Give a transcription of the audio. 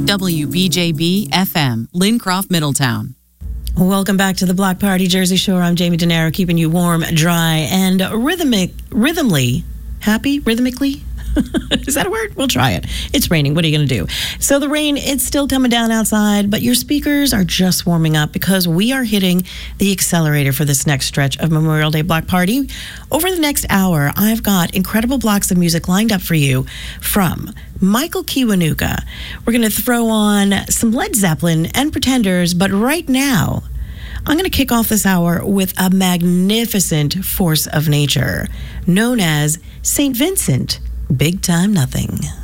WBJB FM, Lincroft, Middletown. Welcome back to the Block Party Jersey Shore. I'm Jamie DeNaro, keeping you warm, dry, and rhythmically happy. Rhythmically? Is that a word? We'll try it. It's raining. What are you going to do? So the rain, it's still coming down outside, but your speakers are just warming up because we are hitting the accelerator for this next stretch of Memorial Day Block Party. Over the next hour, I've got incredible blocks of music lined up for you from Michael Kiwanuka. We're going to throw on some Led Zeppelin and Pretenders, but right now, I'm going to kick off this hour with a magnificent force of nature known as St. Vincent. Big Time Nothing.